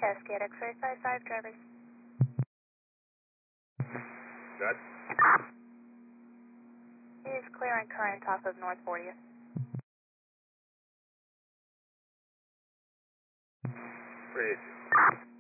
Cascade X-ray 55 drivers. Good. He's clear on current off of North 40th. Pretty.